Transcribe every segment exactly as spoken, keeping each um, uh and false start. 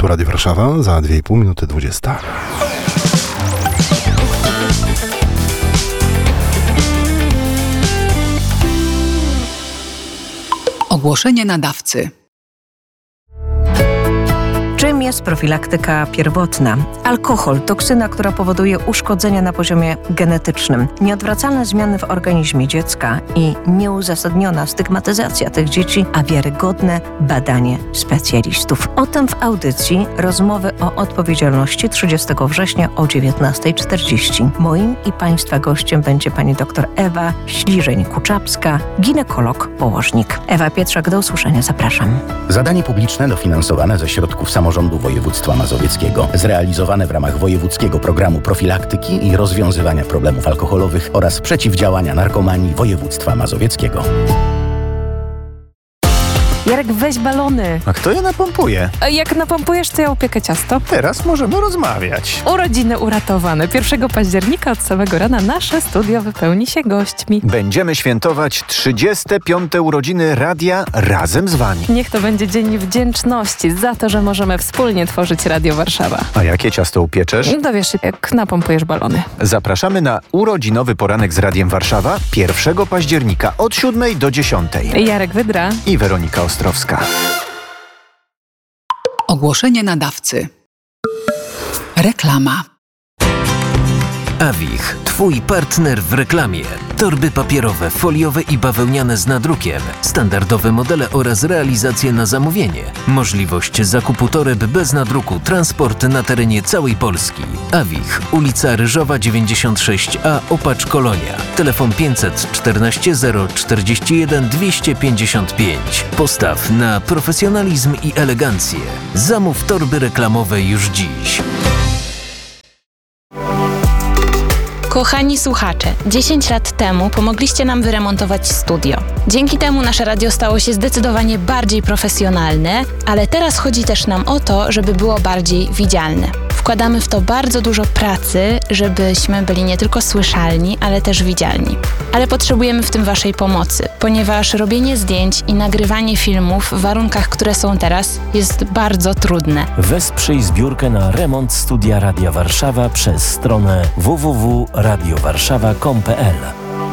Tu Radio Warszawa, za dwie i pół minuty dwudziesta. Ogłoszenie nadawcy. Czym jest profilaktyka pierwotna? Alkohol, toksyna, która powoduje uszkodzenia na poziomie genetycznym, nieodwracalne zmiany w organizmie dziecka i nieuzasadniona stygmatyzacja tych dzieci, a wiarygodne badanie specjalistów. O tym w audycji Rozmowy o odpowiedzialności trzydziestego września o dziewiętnasta czterdzieści. Moim i Państwa gościem będzie pani dr Ewa Śliżeń-Kuczapska, ginekolog, położnik. Ewa Pietrzak, do usłyszenia, zapraszam. Zadanie publiczne dofinansowane ze środków samorządu województwa mazowieckiego, zrealizowane w ramach wojewódzkiego programu profilaktyki i rozwiązywania problemów alkoholowych oraz przeciwdziałania narkomanii województwa mazowieckiego. Jarek, weź balony. A kto je napompuje? A jak napompujesz, to ja upiekę ciasto. Teraz możemy rozmawiać. Urodziny uratowane. pierwszego października od samego rana nasze studio wypełni się gośćmi. Będziemy świętować trzydzieste piąte urodziny radia razem z wami. Niech to będzie dzień wdzięczności za to, że możemy wspólnie tworzyć Radio Warszawa. A jakie ciasto upieczesz? Dowiesz się, jak napompujesz balony. Zapraszamy na urodzinowy poranek z Radiem Warszawa pierwszego października od siódmej do dziesiątej. Jarek Wydra i Weronika Ostrowska. Ogłoszenie nadawcy. Reklama. Awich, twój partner w reklamie. Torby papierowe, foliowe i bawełniane z nadrukiem. Standardowe modele oraz realizacje na zamówienie. Możliwość zakupu toreb bez nadruku. Transport na terenie całej Polski. Awich, ulica Ryżowa dziewięćdziesiąt sześć A, Opacz, Kolonia. Telefon pięćset czternaście zero czterdzieści jeden dwieście pięćdziesiąt pięć. Postaw na profesjonalizm i elegancję. Zamów torby reklamowe już dziś. Kochani słuchacze, dziesięć lat temu pomogliście nam wyremontować studio. Dzięki temu nasze radio stało się zdecydowanie bardziej profesjonalne, ale teraz chodzi też nam o to, żeby było bardziej widzialne. Wkładamy w to bardzo dużo pracy, żebyśmy byli nie tylko słyszalni, ale też widzialni. Ale potrzebujemy w tym waszej pomocy, ponieważ robienie zdjęć i nagrywanie filmów w warunkach, które są teraz, jest bardzo trudne. Wesprzyj zbiórkę na remont studia Radia Warszawa przez stronę w w w kropka radio warszawa kropka com kropka p l.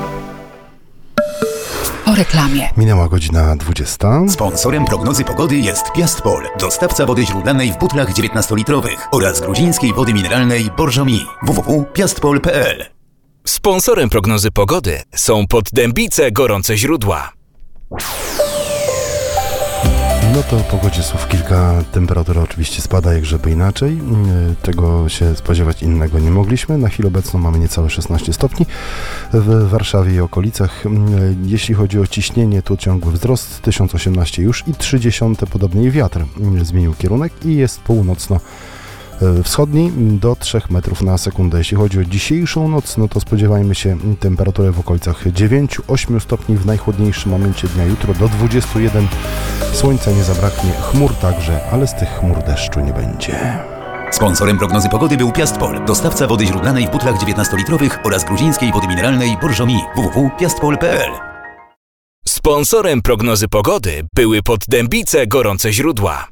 O reklamie. Minęła godzina dwudziesta. Sponsorem prognozy pogody jest Piastpol, dostawca wody źródlanej w butlach dziewiętnastolitrowych oraz gruzińskiej wody mineralnej Borżomi. w w w kropka piastpol kropka p l. Sponsorem prognozy pogody są Poddębice Gorące Źródła. No to o pogodzie słów kilka. Temperatura oczywiście spada, jak żeby inaczej. Tego się spodziewać innego nie mogliśmy. Na chwilę obecną mamy niecałe szesnaście stopni w Warszawie i okolicach. Jeśli chodzi o ciśnienie, to ciągły wzrost, tysiąc osiemnaście już i trzydzieści, podobnie wiatr zmienił kierunek i jest północno wschodni do trzech metrów na sekundę. Jeśli chodzi o dzisiejszą noc, no to spodziewajmy się temperatury w okolicach dziewięć do ośmiu stopni w najchłodniejszym momencie dnia, jutro do dwudziestu jeden. Słońca nie zabraknie, chmur także, ale z tych chmur deszczu nie będzie. Sponsorem prognozy pogody był Piastpol, dostawca wody źródlanej w butlach dziewiętnastolitrowych oraz gruzińskiej wody mineralnej Borżomi. w w w kropka piastpol kropka p l. Sponsorem prognozy pogody były Poddębice Gorące Źródła.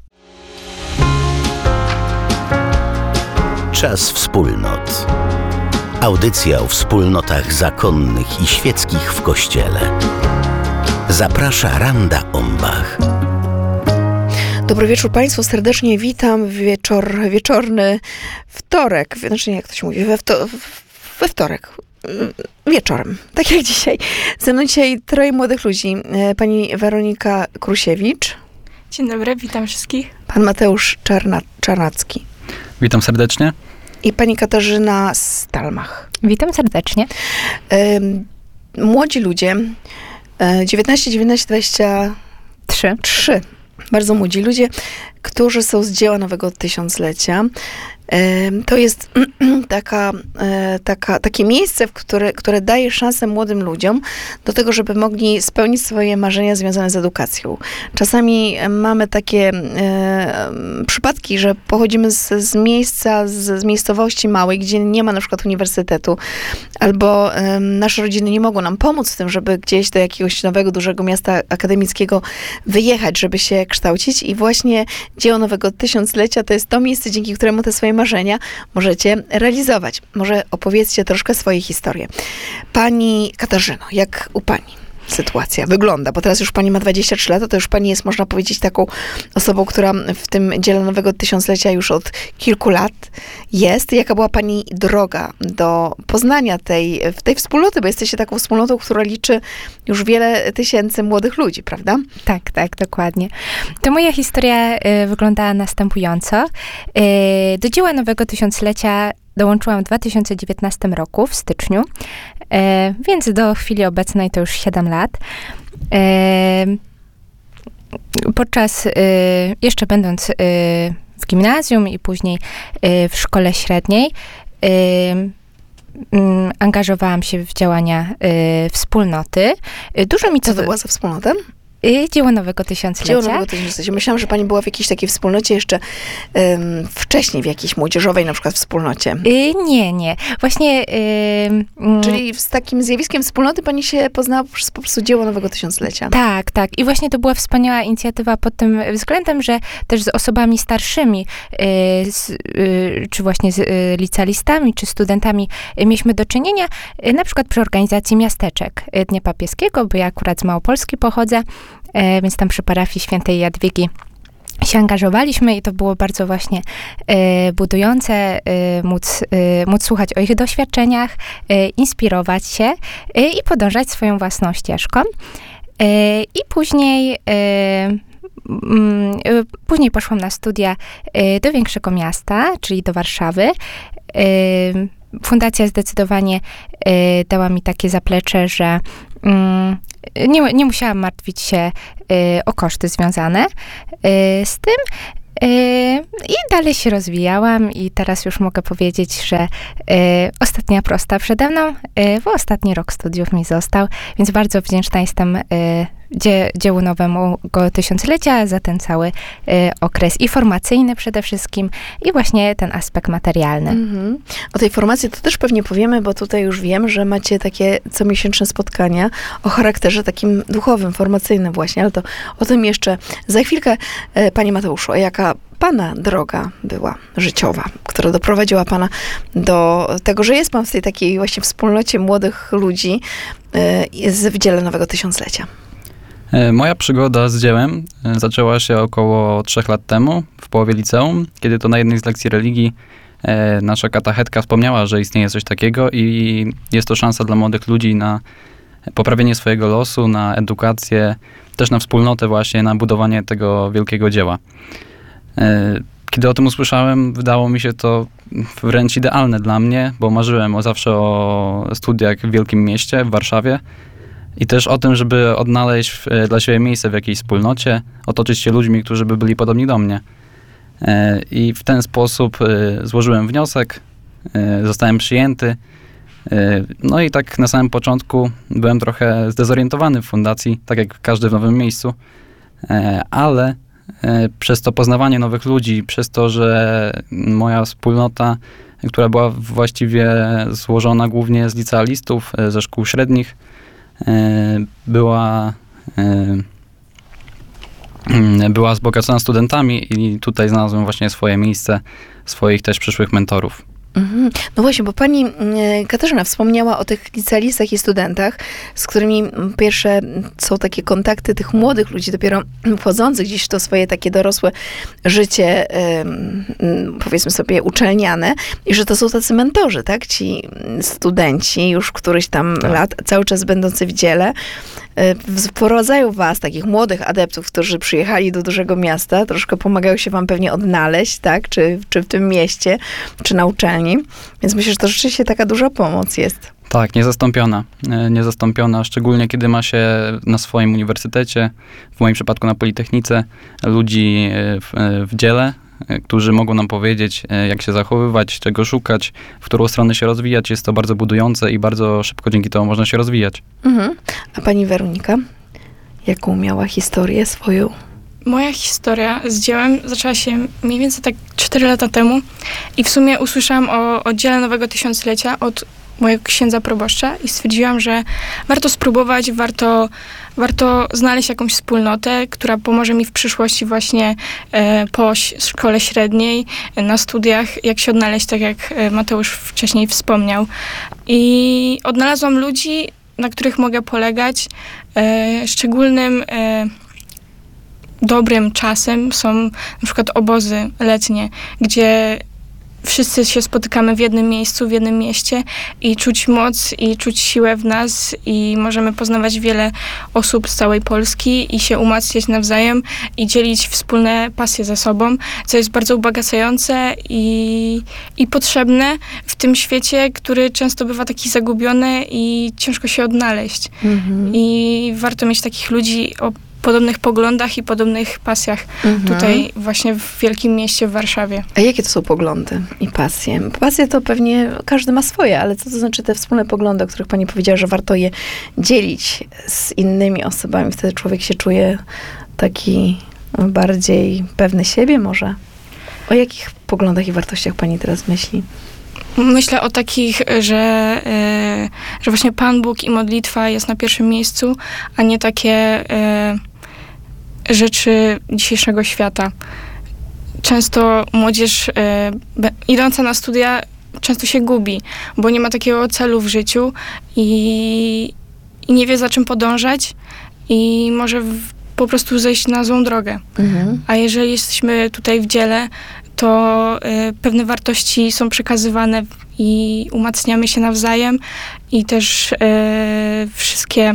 Czas wspólnot. Audycja o wspólnotach zakonnych i świeckich w Kościele. Zaprasza Randa Ombach. Dobry wieczór Państwu, serdecznie witam. Wieczor, wieczorny wtorek, znaczy nie, jak to się mówi, we, wto, we wtorek, wieczorem, tak jak dzisiaj. Ze mną dzisiaj troje młodych ludzi. Pani Weronika Krusiewicz. Dzień dobry, witam wszystkich. Pan Mateusz Czarna, Czarnacki. Witam serdecznie. I pani Katarzyna Stalmach. Witam serdecznie. Młodzi ludzie, dziewiętnaście, dziewiętnaście, dwadzieścia trzy. Bardzo młodzi ludzie, którzy są z dzieła nowego tysiąclecia. To jest taka, taka, takie miejsce, w które, które daje szansę młodym ludziom do tego, żeby mogli spełnić swoje marzenia związane z edukacją. Czasami mamy takie e, przypadki, że pochodzimy z, z miejsca, z, z miejscowości małej, gdzie nie ma na przykład uniwersytetu, albo e, nasze rodziny nie mogą nam pomóc w tym, żeby gdzieś do jakiegoś nowego, dużego miasta akademickiego wyjechać, żeby się kształcić i właśnie dzieło Nowego Tysiąclecia to jest to miejsce, dzięki któremu te swoje marzenia możecie realizować. Może opowiedzcie troszkę swoje historie. Pani Katarzyno, jak u pani sytuacja wygląda? Bo teraz już pani ma dwadzieścia trzy lata, to już pani jest, można powiedzieć, taką osobą, która w tym dziele Nowego Tysiąclecia już od kilku lat jest. Jaka była pani droga do poznania tej, tej wspólnoty? Bo jesteście taką wspólnotą, która liczy już wiele tysięcy młodych ludzi, prawda? Tak, tak, dokładnie. To moja historia y, wyglądała następująco. Y, do dzieła Nowego Tysiąclecia dołączyłam w dwa tysiące dziewiętnastym roku, w styczniu, e, więc do chwili obecnej to już siedem lat. E, podczas, e, jeszcze będąc e, w gimnazjum i później e, w szkole średniej, e, m, angażowałam się w działania e, wspólnoty. E, dużo mi to... Co to była za wspólnota? Dzieło Nowego Tysiąclecia. Dzieło Nowego Tysiąclecia. Myślałam, że pani była w jakiejś takiej wspólnocie jeszcze um, wcześniej, w jakiejś młodzieżowej na przykład wspólnocie. Y, nie, nie. Właśnie... Y, Czyli z takim zjawiskiem wspólnoty pani się poznała przez po prostu Dzieło Nowego Tysiąclecia. Tak, tak. I właśnie to była wspaniała inicjatywa pod tym względem, że też z osobami starszymi, y, z, y, czy właśnie z y, licealistami, czy studentami y, mieliśmy do czynienia, y, na przykład przy organizacji miasteczek y, Dnia Papieskiego, bo ja akurat z Małopolski pochodzę, E, więc tam przy parafii Świętej Jadwigi się angażowaliśmy i to było bardzo właśnie e, budujące e, móc, e, móc słuchać o ich doświadczeniach, e, inspirować się e, i podążać swoją własną ścieżką. E, I później e, mm, e, później poszłam na studia e, do większego miasta, czyli do Warszawy. E, Fundacja zdecydowanie e, dała mi takie zaplecze, że mm, Nie, nie musiałam martwić się y, o koszty związane y, z tym. Y, I dalej się rozwijałam i teraz już mogę powiedzieć, że y, ostatnia prosta przede mną, y, bo ostatni rok studiów mi został, więc bardzo wdzięczna jestem y, dzie, dziełu Nowego Tysiąclecia za ten cały y, okres i formacyjny przede wszystkim i właśnie ten aspekt materialny. Mm-hmm. O tej formacji to też pewnie powiemy, bo tutaj już wiem, że macie takie comiesięczne spotkania o charakterze takim duchowym, formacyjnym właśnie, ale to o tym jeszcze za chwilkę. E, Panie Mateuszu, a jaka pana droga była życiowa, która doprowadziła pana do tego, że jest pan w tej takiej właśnie wspólnocie młodych ludzi e, z w dziele Nowego Tysiąclecia? Moja przygoda z dziełem zaczęła się około trzech lat temu, w połowie liceum, kiedy to na jednej z lekcji religii e, nasza katechetka wspomniała, że istnieje coś takiego i jest to szansa dla młodych ludzi na poprawienie swojego losu, na edukację, też na wspólnotę właśnie, na budowanie tego wielkiego dzieła. E, kiedy o tym usłyszałem, wydało mi się to wręcz idealne dla mnie, bo marzyłem o zawsze o studiach w wielkim mieście, w Warszawie. I też o tym, żeby odnaleźć w, dla siebie miejsce w jakiejś wspólnocie, otoczyć się ludźmi, którzy by byli podobni do mnie. E, I w ten sposób e, złożyłem wniosek, e, zostałem przyjęty. E, no i tak na samym początku byłem trochę zdezorientowany w fundacji, tak jak każdy w nowym miejscu, e, ale e, przez to poznawanie nowych ludzi, przez to, że moja wspólnota, która była właściwie złożona głównie z licealistów, e, ze szkół średnich, była, była wzbogacona studentami i tutaj znalazłem właśnie swoje miejsce, swoich też przyszłych mentorów. Mhm. No właśnie, bo pani Katarzyna wspomniała o tych licealistach i studentach, z którymi pierwsze są takie kontakty tych młodych ludzi, dopiero wchodzących gdzieś w to swoje takie dorosłe życie, powiedzmy sobie, uczelniane, i że to są tacy mentorzy, tak? Ci studenci już któryś tam tak. lat, cały czas będący w dziele, wprowadzają was, takich młodych adeptów, którzy przyjechali do dużego miasta, troszkę pomagają się wam pewnie odnaleźć, tak? Czy, czy w tym mieście, czy na uczelni. Więc myślę, że to rzeczywiście taka duża pomoc jest. Tak, niezastąpiona. Niezastąpiona, szczególnie kiedy ma się na swoim uniwersytecie, w moim przypadku na Politechnice, ludzi w, w dziele, e, którzy mogą nam powiedzieć, e, jak się zachowywać, czego szukać, w którą stronę się rozwijać. Jest to bardzo budujące i bardzo szybko dzięki temu można się rozwijać. Mhm. A pani Weronika, jaką miała historię swoją? Moja historia z dziełem zaczęła się mniej więcej tak cztery lata temu i w sumie usłyszałam o oddziale Nowego Tysiąclecia od mojego księdza proboszcza i stwierdziłam, że warto spróbować, warto, warto znaleźć jakąś wspólnotę, która pomoże mi w przyszłości właśnie e, po ś- szkole średniej, e, na studiach, jak się odnaleźć, tak jak e, Mateusz wcześniej wspomniał. I odnalazłam ludzi, na których mogę polegać. E, szczególnym e, dobrym czasem są na przykład obozy letnie, gdzie wszyscy się spotykamy w jednym miejscu, w jednym mieście i czuć moc i czuć siłę w nas i możemy poznawać wiele osób z całej Polski i się umacniać nawzajem i dzielić wspólne pasje ze sobą, co jest bardzo ubogacające i, i potrzebne w tym świecie, który często bywa taki zagubiony i ciężko się odnaleźć. Mhm. I warto mieć takich ludzi o podobnych poglądach i podobnych pasjach mhm. tutaj właśnie w wielkim mieście w Warszawie. A jakie to są poglądy i pasje? Pasje to pewnie każdy ma swoje, ale co to znaczy te wspólne poglądy, o których pani powiedziała, że warto je dzielić z innymi osobami? Wtedy człowiek się czuje taki bardziej pewny siebie może? O jakich poglądach i wartościach pani teraz myśli? Myślę o takich, że, y, że właśnie Pan Bóg i modlitwa jest na pierwszym miejscu, a nie takie y, rzeczy dzisiejszego świata. Często młodzież y, idąca na studia często się gubi, bo nie ma takiego celu w życiu i, i nie wie, za czym podążać i może w, po prostu zejść na złą drogę. Mhm. A jeżeli jesteśmy tutaj w dziele, to y, pewne wartości są przekazywane i umacniamy się nawzajem i też y, wszystkie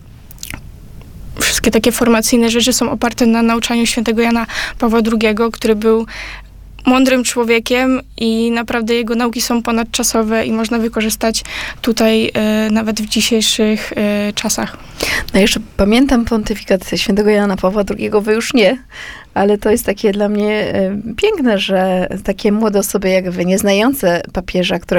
wszystkie takie formacyjne rzeczy są oparte na nauczaniu świętego Jana Pawła drugiego, który był mądrym człowiekiem i naprawdę jego nauki są ponadczasowe i można wykorzystać tutaj y, nawet w dzisiejszych y, czasach. No jeszcze pamiętam pontyfikat świętego Jana Pawła drugiego, wy już nie, ale to jest takie dla mnie y, piękne, że takie młode osoby jak wy, nie znające papieża, którego